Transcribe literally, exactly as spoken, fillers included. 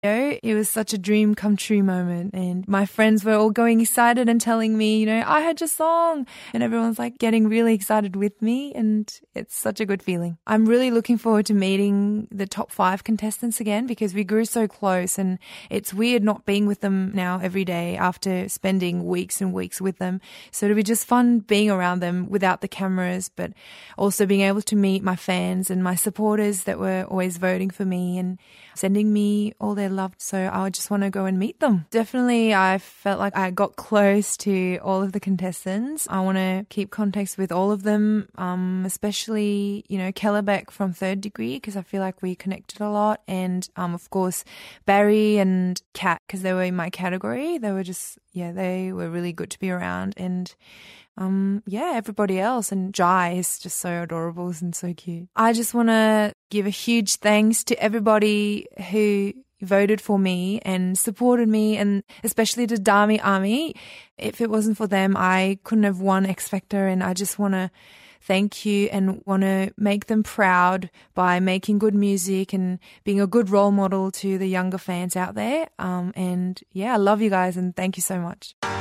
know, it was such a dream come true moment, and my friends were all going excited and telling me, you know, I heard your song, and everyone's like getting really excited with me, and it's such a good feeling. I'm really looking forward to meeting the top five contestants again because we grew so close, and it's weird not being with them now every day after spending weeks and weeks with them. So it'll be just fun being around them without the cameras, but also being able to meet my fans and my supporters that were always voting for me and sending me all their love. So I just want to go and meet them. Definitely, I felt like I got close to all of the contestants. I want to keep contacts with all of them, um, especially, you know, Kellerbeck from Third Degree, because I feel like we connected a lot. And, um, of course, Barry and Kat, because they were in my category. They were just, yeah, they were really good to be around. And Um, yeah, everybody else. And Jai is just so adorable and so cute. I just want to give a huge thanks to everybody who voted for me and supported me, and especially to Dami Army. If it wasn't for them, I couldn't have won X Factor, and I just want to thank you and want to make them proud by making good music and being a good role model to the younger fans out there. Um, and yeah, I love you guys and thank you so much.